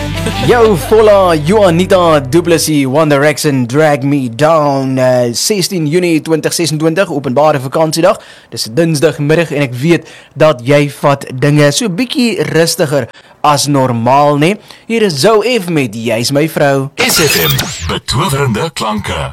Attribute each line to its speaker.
Speaker 1: Yo, Fola, Juanita Duplessis, One Direction, Drag Me Down, 16 Junie 2026, openbare vakansiedag. Dis dinsdagmiddag en ek weet dat jy vat dinge so bietjie rustiger as normaal, nee. Hier is Zoe F met Jy's my vrou.
Speaker 2: SFM, betowerende klanke.